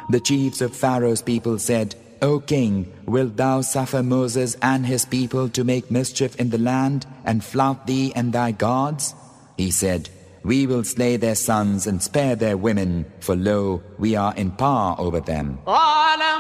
The chiefs of Pharaoh's people said, O king, wilt thou suffer Moses and his people to make mischief in the land and flout thee and thy gods? He said, We will slay their sons and spare their women, for lo, we are in power over them.